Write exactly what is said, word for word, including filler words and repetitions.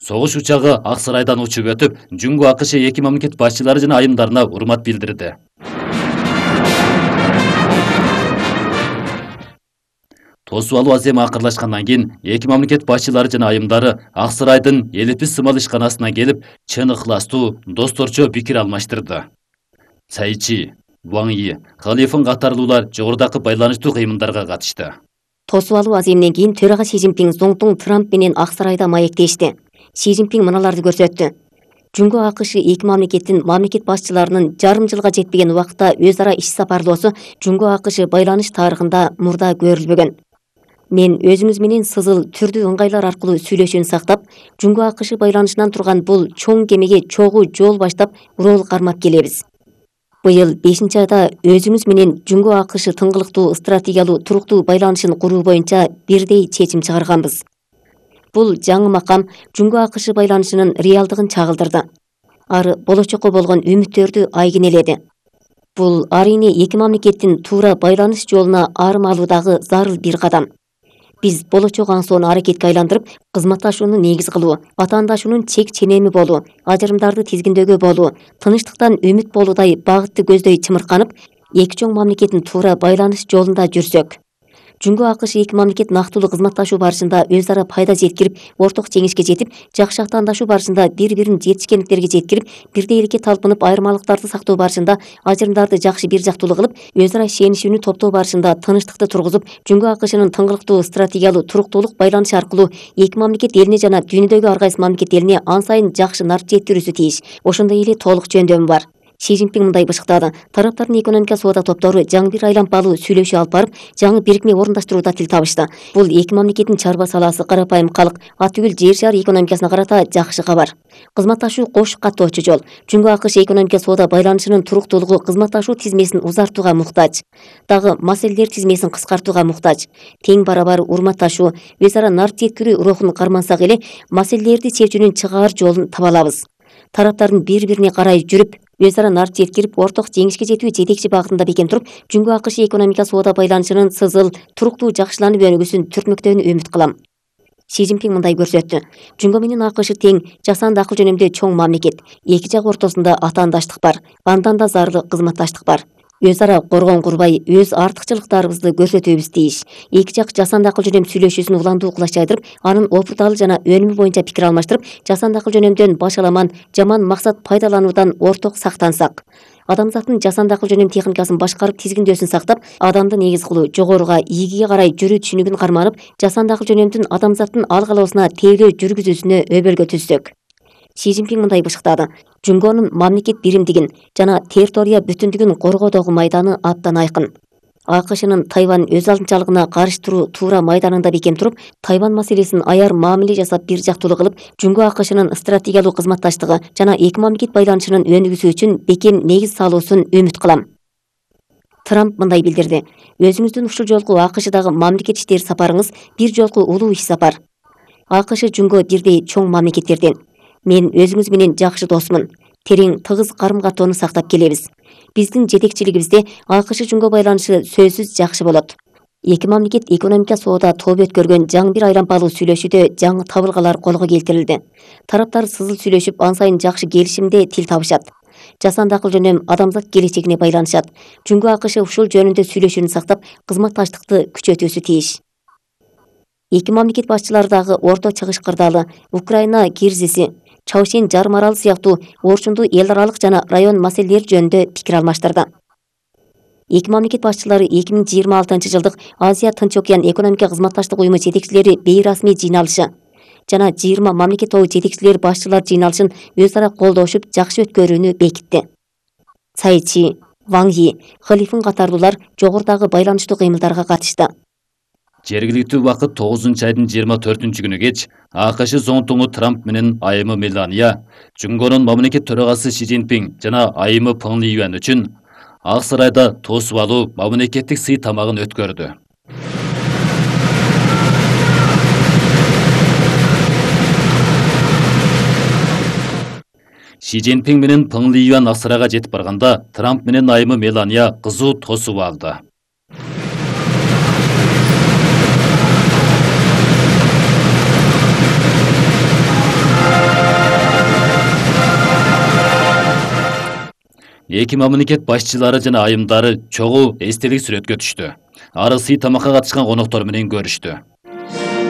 Согуш учагы Ак Сарайдан учуп өтүп, Жуңго АКШ эки мамлекет башчылары жана айымдарына урмат билдирди. Тосуп алуу азем акырлашкандан кийин эки мамлекет башчылары жана айымдары Ак Сарайдын элипис сымал ишканасына келип, чын ыхластуу, досторчо пикир алмаштырды. Цайчи, Ван Йи, Халифын катарлуулар жогорудагы байланыштуу кыймылдарга катышты. Тосуп алуу аземден кийин төрага Си Цзиньпин Зоңтуң Трамп менен Ак Сарайда маектешти. Си Цзиньпин мыналарды көрсөттү. Жуңго АКШ эки мамлекеттин мамлекет башчыларынын жарым жылга жетпеген убакта өз ара иш сапарлоосу Жуңго АКШ байланыш тарыхында мурда көрүлбөгөн. Мен өзүңүз менен сызыл түрдүү ыңгайлар аркылуу сүйлөшүүнү сактап, Жуңго АКШ байланышынан турган бул чоң кемеге чогуу жол баштап рол кармап келебиз. Быйыл бешинчи айда өзүңүз менен Жуңго АКШ тыңгылыктуу стратегиялуу туруктуу байланышын куруу боюнча бирдей чечим чыгарганбыз. Бул жаңы макам Жуңго АКШ байланышынын реалдыгын чагылдырды. Ары болочокко болгон үмүттөрдү айгинеледи. Бул арийне эки мамлекеттин туура байланыш жолуна арым алуудагы зарыл бир кадам. Биз болочок аңсоону аракетке айландырып, кызматташууну негиз кылуу, атаандашуунун чек ченеми болуу, ажырымдарды тизгиндөөгө болуу, тынычтыктан үмүт болуудай багытты көздөй чымырканып, эки чоң мамлекеттин туура байланыш жолунда жүрсөк. Жуңго АКШ эки мамлекет нактылуу кызматташуу барышында өз ара пайда жеткирип, орток жеңишке жетип, жакшы аттаандашуу барышында бири-бирин жетишкендиктерге жеткирип, бирдейликке талпынып, айырмалыктарды сактоо барышында ажырымдарды жакшы бир жактуулуу кылып, өз ара ишенишүүнү топтоо барышында тынычтыкты тургузуп, Жуңго АКШнын тыңгылыктуу стратегиялуу туруктуулук байланышы аркылуу эки мамлекет элине жана дүйнөдөгү ар кайсы мамлекет элине ан сайын жакшы нарт жеткирүүсү тийиш. Ошондой эле толук жөндөмү бар. Си Цзиньпин мындай бышыктады. Тараптардын экономика соода топтору жаңы бир айланпалуу сүйлөшүү алып барып, жаңы бирикме орундаштырууда тил табышты. Бул эки мамлекеттин чарба саласы, карапайым калк, ат-түгүл жер шаар экономикасына карата жакшы кабар. Кызматташуу кош каттоочу жол. Жуңго АКШ экономика соода байланышынын туруктуулугу кызматташуу тизмесин узартууга муктаж. Дагы маселелер тизмесин кыскартууга муктаж. Тең барабар урматташуу, өз ара нарт жеткирүү рухун кармансак эле, маселелерди чечүүнүн чыгаар жолун таба алабыз. Тараптардын бири-бирине карай жүрүп, өз ара нарт жеткирип, орток жеңишке жетүү жетекчи багытында бекем туруп, Жуңго АКШ экономика соода байланышынын сызыл, туруктуу жакшыланып өнүгүүсүн түртмөктөөнү үмүт кылам. Си Цзиньпин мындай көрсөттү. Жуңго менен АКШ тең, жасанды акыл жөнүндө чоң мамлекет. Эки жак ортосунда атаандаштык бар, андан да зарыл кызматташтык бар. Өз ара коргон курбай, өз артыкчылыктарыбызды көрсөтүүбүз тийиш. Эки жак жасанды акыл жөнөм сүйлөшүүсүн уландуу кылаш жайдырып, анын опурталы жана өнүмү боюнча пикир алмаштырып, жасанды акыл жөнөмдөн башаламан, жаман максат пайдалануудан орток сактансак. Адамзаттын жасанды акыл жөнөм техникасын башкарып тизгиндөөсүн сактап, адамды негиз кылуу, жогоруга, ийгиге карай жүрүү түшүнүгүн карманып, жасанды акыл жөнөмдүн адамзаттын алгалоосуна тейлөө жүргүзүүсүнө өбөлгө түзсөк. Си Цзиньпин мындай бышыктады. Жуңгонун мамлекет биримдигин жана территория бүтүндүгүн коргоодогу майданы абдан айкын. АКШнын Тайвань өз алдынчалыгына каршы туруу туура майданында бекем туруп, Тайвань маселесин аяр мамиле жасап бир жактуулуу кылып, Жуңго АКШнын стратегиялуу кызматташтыгы жана эки мамлекет байланышынын өнүгүүсү үчүн бекем негиз салуусун үмүт кылам. Трамп мындай билдирди. Өзүңүздүн ушул жолку АКШдагы мамлекет иштери сапарыңыз бир жолку улуу иш сапар. АКШ Жуңго бирдей чоң мамлекеттерден. Мен өзүңүз менен жакшы досмун. Терең тыгыз карым каттоону сактап келебиз. Биздин жетекчилигибизде АКШ Жуңго байланышы сөзсүз жакшы болот. Эки мамлекет экономика соода тобу өткөргөн жаңы бир айланпалуу сүйлөшүүдө жаңы табылгалар колго келтирилди. Тараптар сызыл сүйлөшүп, ан сайын жакшы келишимде тил табышат. Жасанды акыл жөнөм адамзат келечегине байланышат. Жуңго АКШ ушул жөнүндө сүйлөшүүнү сактап, кызматташтыкты күчөтүүсү тийиш. Эки мамлекет башчылары дагы Орто Чыгыш кырдаалы, Украина кризиси, Чаушен жарым аралы сыяктуу орчундуу эл аралык жана район маселелери жөнүндө пикир алмаштырды. Эки мамлекет башчылары эки миң жыйырма алтынчы жылдык Азия Тынч океан экономика кызматташтык уюму жетекчилери бейрасмий жыйналышы жана жыйырма мамлекет тобу жетекчилери башчылар жыйналышын өз ара колдошуп жакшы өткөрүүнү бекитти. Цайчи, Ван Йи, Халифын катарлуулар жогорудагы байланыштуу кыймылдарга катышты. Жергиликтүү убакыт тогузунчу айдын жыйырма төртүнчү күнү кеч АКШ зоңтуңу Трамп менен айымы Мелания, Жуңгонун мамлекет төрагасы Си Цзиньпин жана айымы Пeng Liyuan үчүн Ак Сарайда тосуп алуу мамлекеттик сый тамагын өткөрдү. Си Цзиньпин менен Пeng Liyuan Ак Сарайга жетип барганда, Трамп менен айымы Мелания кызуу тосуп алды. эки мамлекет башчылары жана айымдары чогуу эстелик сүрөткө түштү. Ары сый тамакка катышкан коноктор менен көрүштү.